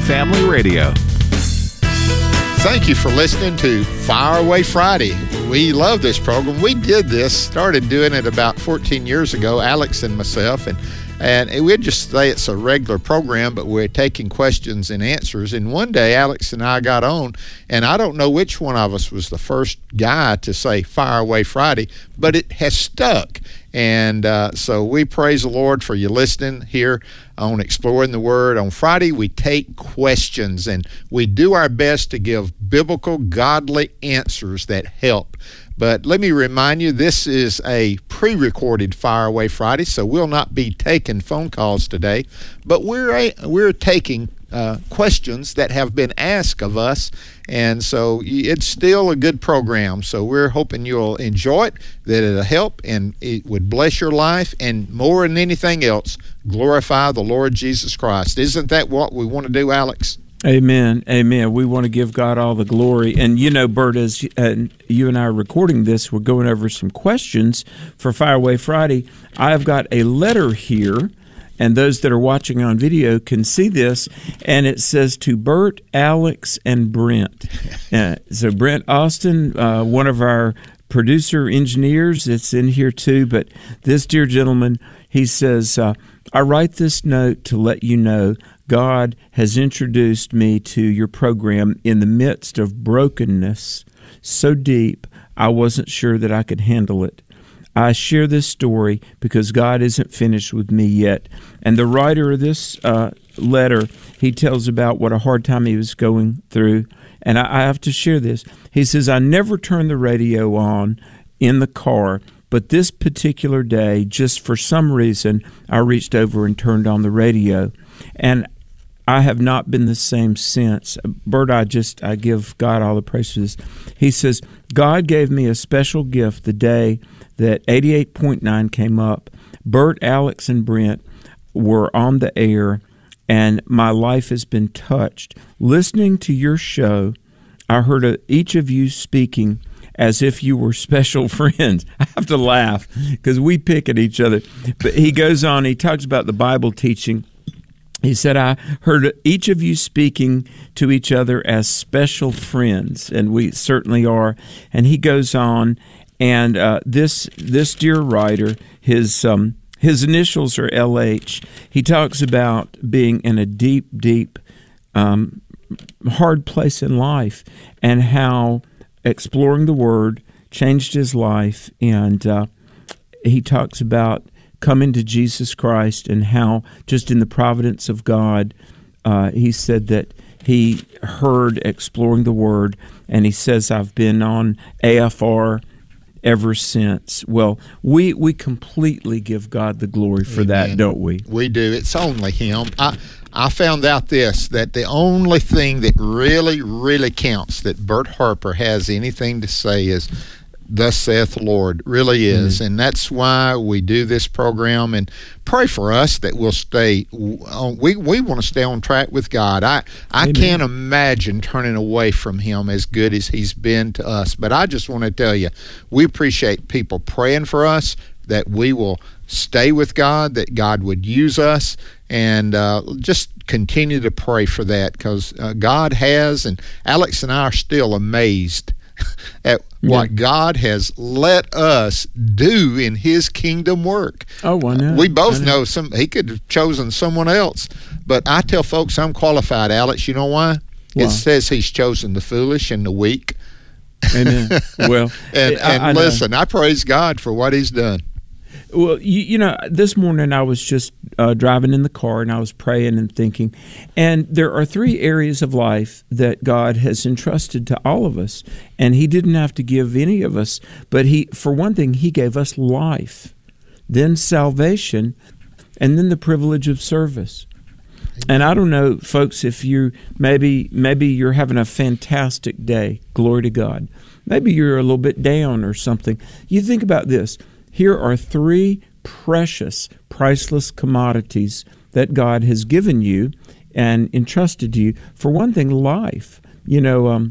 Family Radio. Thank you for listening to Fire Away Friday. We love this program. We started doing it about 14 years ago, Alex and myself, and we'd just say it's a regular program, but we're taking questions and answers. And one day, Alex and I got on, and I don't know which one of us was the first guy to say Fire Away Friday, but it has stuck. And so we praise the Lord for you listening here on Exploring the Word. On Friday, we take questions, and we do our best to give biblical, godly answers that help. But let me remind you, this is a pre-recorded Fire Away Friday, so we'll not be taking phone calls today. But we're taking questions that have been asked of us, and so it's still a good program. So we're hoping you'll enjoy it, that it'll help, and it would bless your life, and more than anything else, glorify the Lord Jesus Christ. Isn't that what we want to do, Alex? Amen. Amen. We want to give God all the glory. And, Bert, as you and I are recording this, we're going over some questions for Fire Away Friday. I've got a letter here, and those that are watching on video can see this, and it says to Bert, Alex, and Brent. So Brent Austin, one of our producer engineers, it's in here too, but this dear gentleman, he says, I write this note to let you know God has introduced me to your program in the midst of brokenness so deep I wasn't sure that I could handle it. I share this story because God isn't finished with me yet. And the writer of this letter, he tells about what a hard time he was going through. And I have to share this. He says, I never turn the radio on in the car, but this particular day, just for some reason, I reached over and turned on the radio. And I have not been the same since. Bert, I give God all the praise for this. He says, God gave me a special gift the day that 88.9 came up. Bert, Alex, and Brent were on the air, and my life has been touched. Listening to your show, I heard each of you speaking as if you were special friends. I have to laugh because we pick at each other. But he goes on, he talks about the Bible teaching. He said, I heard each of you speaking to each other as special friends, and we certainly are. And he goes on, and this dear writer, his initials are LH. He talks about being in a deep, deep, hard place in life, and how exploring the Word changed his life. And he talks about coming to Jesus Christ and how just in the providence of God, he said that he heard Exploring the Word, and he says, I've been on AFR ever since. Well, we completely give God the glory for that, don't we? We do. It's only Him. I found out that the only thing that really, really counts that Bert Harper has anything to say is, thus saith the Lord, really is. Mm-hmm. And that's why we do this program, and pray for us that we'll stay on. We want to stay on track with God. I can't imagine turning away from Him as good as He's been to us. But I just want to tell you, we appreciate people praying for us, that we will stay with God, that God would use us, and just continue to pray for that, because God has, and Alex and I are still amazed at what God has let us do in His kingdom work. Oh, I know. We both know He could have chosen someone else, but I tell folks I'm qualified, Alex. You know why? It says He's chosen the foolish and the weak. Amen. Well, and listen, I praise God for what He's done. Well, this morning I was just driving in the car, and I was praying and thinking, and there are 3 areas of life that God has entrusted to all of us, and He didn't have to give any of us, but for one thing, He gave us life, then salvation, and then the privilege of service. And I don't know, folks, if you maybe you're having a fantastic day, glory to God. Maybe you're a little bit down or something. You think about this. Here are 3 precious, priceless commodities that God has given you and entrusted to you. For one thing, life. The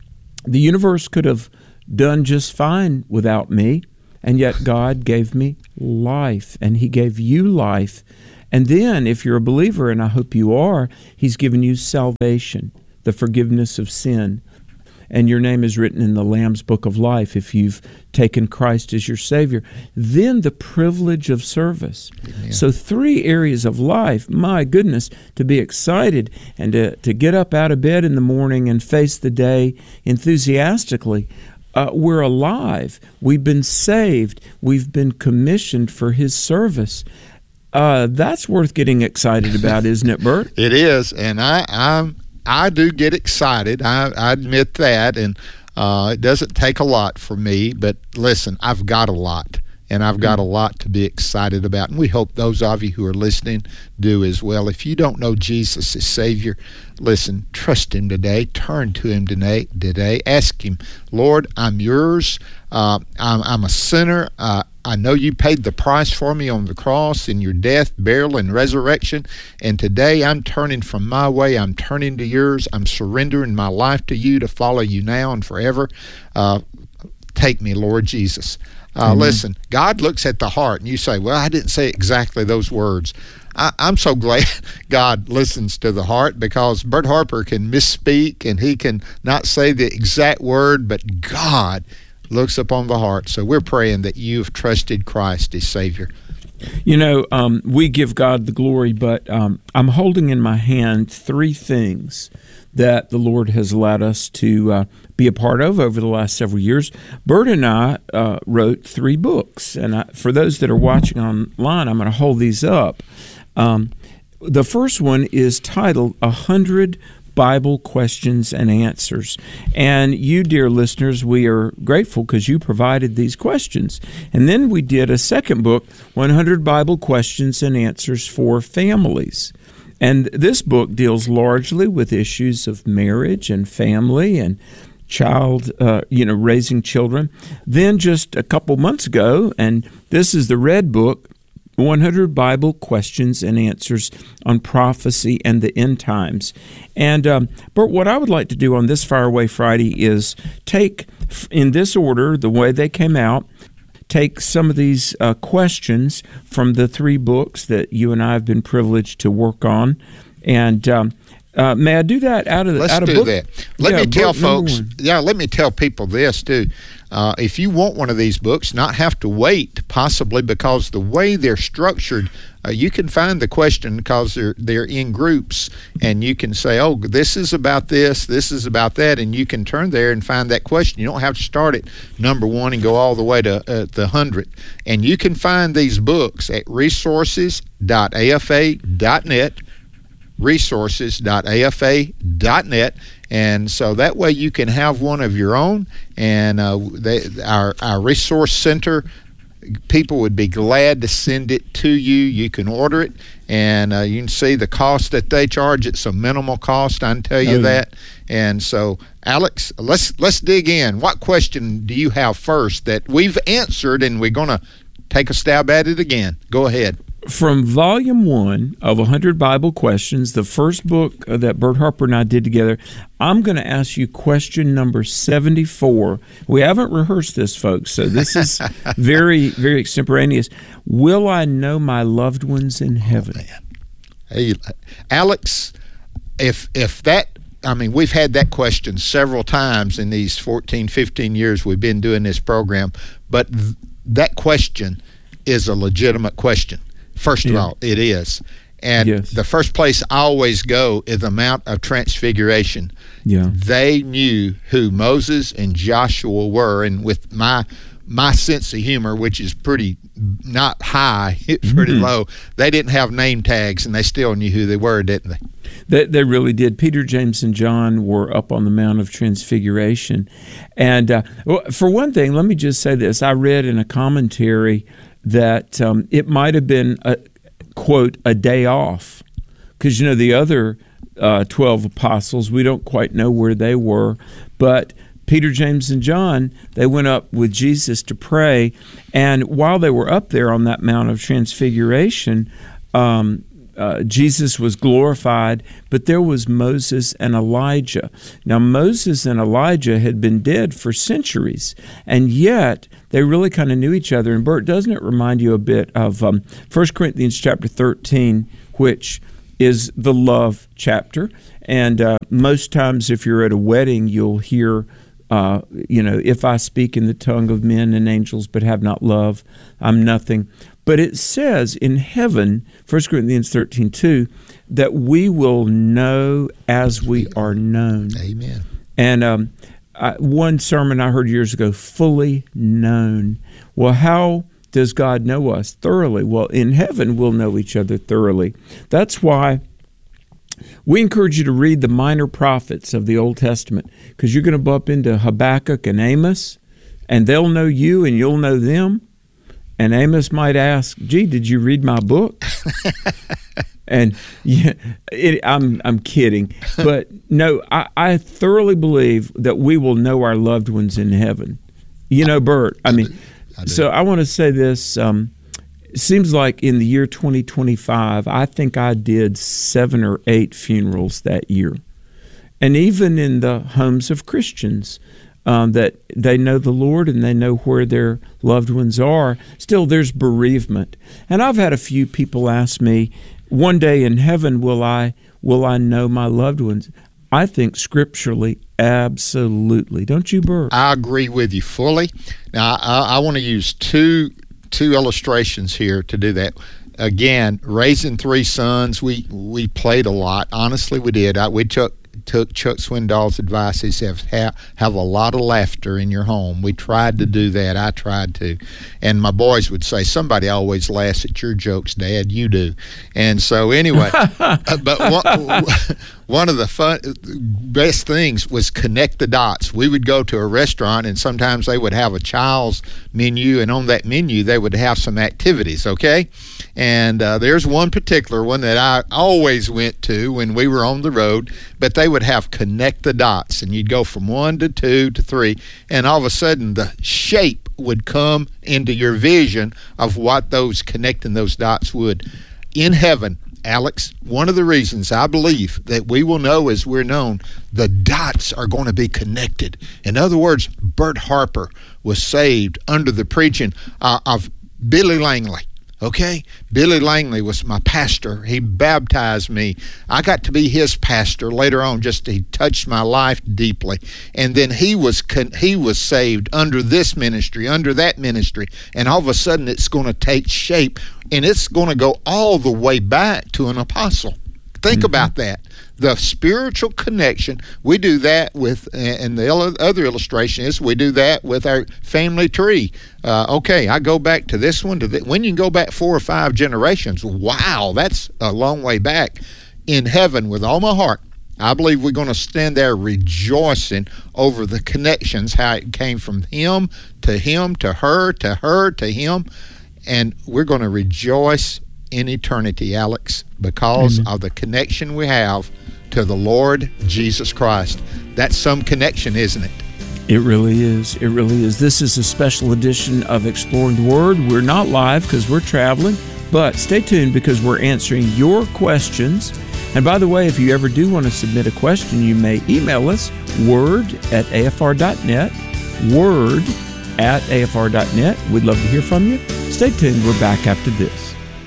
universe could have done just fine without me, and yet God gave me life, and He gave you life. And then, if you're a believer, and I hope you are, He's given you salvation, the forgiveness of sin. And your name is written in the Lamb's Book of Life if you've taken Christ as your Savior. Then the privilege of service. Amen. So 3 areas of life, my goodness, to be excited and to get up out of bed in the morning and face the day enthusiastically. We're alive. We've been saved. We've been commissioned for His service. That's worth getting excited about, isn't it, Bert? It is, and I do get excited. I admit that, and it doesn't take a lot for me. But listen, I've got a lot, and I've got a lot to be excited about. And we hope those of you who are listening do as well. If you don't know Jesus as Savior, listen, trust Him today. Turn to Him today. Ask Him, Lord, I'm yours. I'm a sinner. I know you paid the price for me on the cross in your death, burial, and resurrection. And today I'm turning from my way. I'm turning to yours. I'm surrendering my life to you to follow you now and forever. Take me, Lord Jesus. Listen, God looks at the heart. And you say, well, I didn't say exactly those words. I'm so glad God listens to the heart, because Bert Harper can misspeak and he can not say the exact word, but God looks upon the heart. So we're praying that you've trusted Christ as Savior. You know, we give God the glory, but I'm holding in my hand 3 things that the Lord has allowed us to be a part of over the last several years. Bert and I wrote 3 books, and for those that are watching online, I'm going to hold these up. The first one is titled 100 Bible Questions and Answers. And you, dear listeners, we are grateful because you provided these questions. And then we did a second book, 100 Bible Questions and Answers for Families. And this book deals largely with issues of marriage and family and raising children. Then just a couple months ago, and this is the red book, 100 Bible Questions and Answers on Prophecy and the End Times. And, Bert, what I would like to do on this Fire Away Friday is take, in this order, the way they came out, take some of these questions from the 3 books that you and I have been privileged to work on. And may I do that out of book? Let's do that. Let me tell folks, let me tell people this, too. If you want one of these books, not have to wait, possibly, because the way they're structured, you can find the question because they're in groups, and you can say, oh, this is about this is about that, and you can turn there and find that question. You don't have to start at number 1 and go all the way to the 100. And you can find these books at resources.afa.net, resources.afa.net, and so that way you can have one of your own, and our resource center people would be glad to send it to you. You can order it, and you can see the cost that they charge. It's a minimal cost, I can tell you that. And so, Alex, let's dig in. What question do you have first that we've answered, and we're going to take a stab at it again? Go ahead. From Volume 1 of 100 Bible Questions, the first book that Bert Harper and I did together, I'm going to ask you question number 74. We haven't rehearsed this, folks, so this is very, very extemporaneous. Will I know my loved ones in heaven? Oh, man. Hey, Alex, if that, I mean, we've had that question several times in these 14, 15 years we've been doing this program, but that question is a legitimate question. First of all, it is. And the first place I always go is the Mount of Transfiguration. Yeah. They knew who Moses and Joshua were, and with my sense of humor, which is pretty not high, it's pretty low, they didn't have name tags, and they still knew who they were, didn't they? They really did. Peter, James, and John were up on the Mount of Transfiguration. And for one thing, let me just say this. I read in a commentary that it might have been, quote, a day off. Because, the other 12 apostles, we don't quite know where they were. But Peter, James, and John, they went up with Jesus to pray. And while they were up there on that Mount of Transfiguration, Jesus was glorified, but there was Moses and Elijah. Now, Moses and Elijah had been dead for centuries, and yet they really kind of knew each other. And Bert, doesn't it remind you a bit of 1 Corinthians chapter 13, which is the love chapter? And most times if you're at a wedding, you'll hear, if I speak in the tongue of men and angels but have not love, I'm nothing. But it says in heaven, 1 Corinthians 13:2, that we will know as we are known. Amen. And one sermon I heard years ago, fully known. Well, how does God know us? Thoroughly. Well, in heaven, we'll know each other thoroughly. That's why we encourage you to read the minor prophets of the Old Testament, because you're going to bump into Habakkuk and Amos, and they'll know you and you'll know them. And Amos might ask, gee, did you read my book? And yeah, I'm kidding. But no, I thoroughly believe that we will know our loved ones in heaven. Bert, I do. So I want to say this. It seems like in the year 2025, I think I did 7 or 8 funerals that year. And even in the homes of Christians, that they know the Lord and they know where their loved ones are, still there's bereavement. And I've had a few people ask me, one day in heaven, will I know my loved ones? I think scripturally, absolutely. Don't you, Bert? I agree with you fully. Now, I want to use two illustrations here to do that. Again, raising 3 sons, we played a lot. Honestly, we did. We took Chuck Swindoll's advice. He said, have a lot of laughter in your home. We tried to do that. I tried to. And my boys would say, somebody always laughs at your jokes, Dad. You do. And so anyway, but one of the best things was connect the dots. We would go to a restaurant, and sometimes they would have a child's menu, and on that menu they would have some activities, okay? And there's one particular one that I always went to when we were on the road, but they would have connect the dots, and you'd go from 1 to 2 to 3, and all of a sudden the shape would come into your vision of what those connecting those dots would. In heaven, Alex, one of the reasons I believe that we will know as we're known, the dots are going to be connected. In other words, Bert Harper was saved under the preaching of Billy Langley. Okay? Billy Langley was my pastor. He baptized me. I got to be his pastor later on. He touched my life deeply. And then he was saved under this ministry, under that ministry. And all of a sudden it's going to take shape, and it's going to go all the way back to an apostle. Think about that. The spiritual connection, we do that with, and the other illustration is we do that with our family tree. Okay, I go back to this one. When you can go back 4 or 5 generations, wow, that's a long way back. In heaven, with all my heart, I believe we're going to stand there rejoicing over the connections, how it came from him, to her, to him. And we're going to rejoice in eternity, Alex, because of the connection we have to the Lord Jesus Christ. That's some connection, isn't it? It really is. It really is. This is a special edition of Exploring the Word. We're not live because we're traveling, but stay tuned because we're answering your questions. And by the way, if you ever do want to submit a question, you may email us, word@afr.net, word@afr.net. We'd love to hear from you. Stay tuned. We're back after this.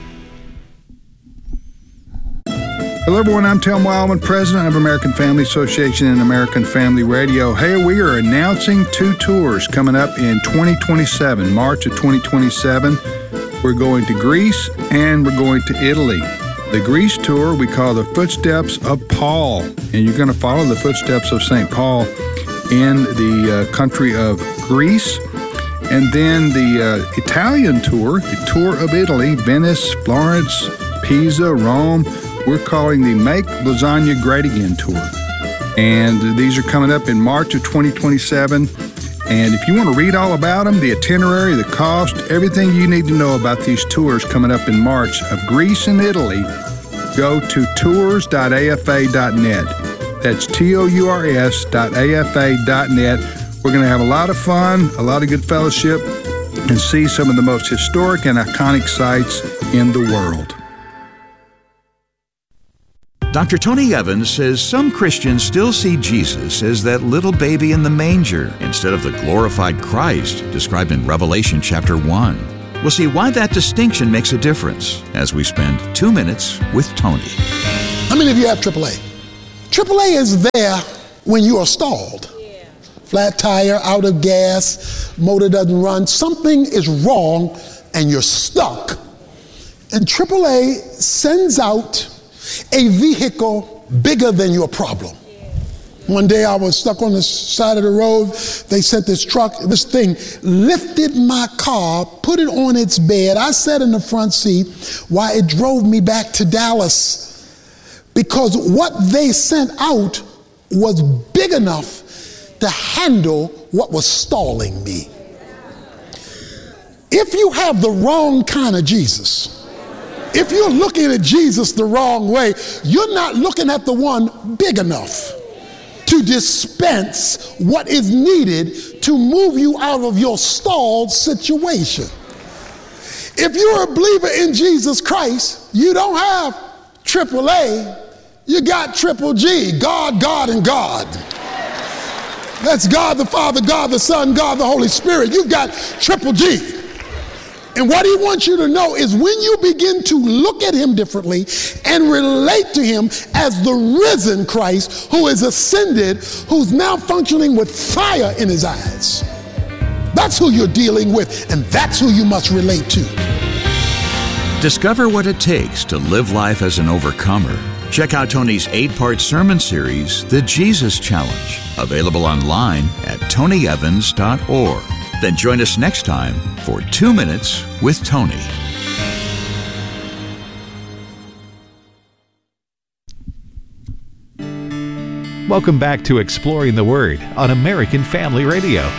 Hello, everyone. I'm Tim Wildman, president of American Family Association and American Family Radio. Hey, we are announcing 2 tours coming up in 2027, March of 2027. We're going to Greece and we're going to Italy. The Greece tour we call the Footsteps of Paul, and you're going to follow the footsteps of St. Paul in the country of Greece. And then the Italian tour, the tour of Italy, Venice, Florence, Pisa, Rome. We're calling the Make Lasagna Great Again tour. And these are coming up in March of 2027. And if you want to read all about them, the itinerary, the cost, everything you need to know about these tours coming up in March of Greece and Italy, go to tours.afa.net. That's tours.afa.net. We're going to have a lot of fun, a lot of good fellowship, and see some of the most historic and iconic sites in the world. Dr. Tony Evans says some Christians still see Jesus as that little baby in the manger instead of the glorified Christ described in Revelation chapter 1. We'll see why that distinction makes a difference as we spend 2 minutes with Tony. How many of you have AAA? AAA is there when you are stalled. Flat tire, out of gas, motor doesn't run. Something is wrong and you're stuck. And AAA sends out a vehicle bigger than your problem. One day I was stuck on the side of the road. They sent this truck. This thing lifted my car, put it on its bed. I sat in the front seat while it drove me back to Dallas, because what they sent out was big enough to handle what was stalling me. If you have the wrong kind of Jesus, if you're looking at Jesus the wrong way, you're not looking at the one big enough to dispense what is needed to move you out of your stalled situation. If you're a believer in Jesus Christ, you don't have AAA, you got Triple G, God, God, and God. That's God the Father, God the Son, God the Holy Spirit. You've got Triple G. And what he wants you to know is when you begin to look at him differently and relate to him as the risen Christ who is ascended, who's now functioning with fire in his eyes, that's who you're dealing with, and that's who you must relate to. Discover what it takes to live life as an overcomer. Check out Tony's 8-part sermon series, The Jesus Challenge, available online at tonyevans.org. Then join us next time for 2 Minutes with Tony. Welcome back to Exploring the Word on American Family Radio.